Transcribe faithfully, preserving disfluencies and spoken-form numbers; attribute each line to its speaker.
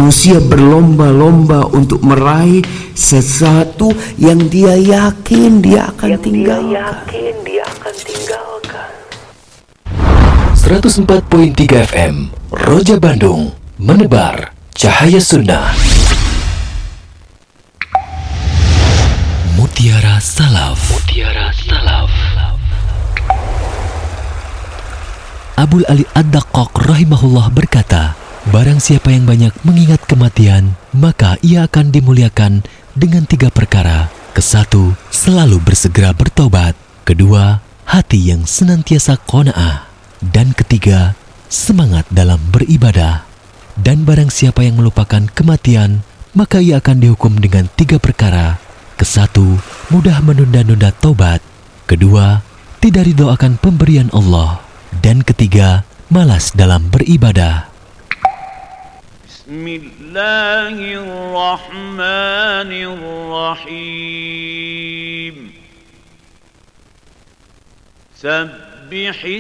Speaker 1: Manusia berlomba-lomba untuk meraih sesuatu yang dia yakin dia akan tinggalkan.
Speaker 2: seratus empat koma tiga F M Roja Bandung, menebar cahaya sunnah. Mutiara Salaf. Mutiara Salaf. Abul Ali Ad-Daqqaq rahimahullah berkata, barang siapa yang banyak mengingat kematian, maka ia akan dimuliakan dengan tiga perkara. Kesatu, selalu bersegera bertobat. Kedua, hati yang senantiasa qanaah. Dan ketiga, semangat dalam beribadah. Dan barang siapa yang melupakan kematian, maka ia akan dihukum dengan tiga perkara. Kesatu, mudah menunda-nunda taubat. Kedua, tidak ridho akan pemberian Allah. Dan ketiga, malas dalam beribadah.
Speaker 3: Bismillahirrahmanirrahim. Sabbih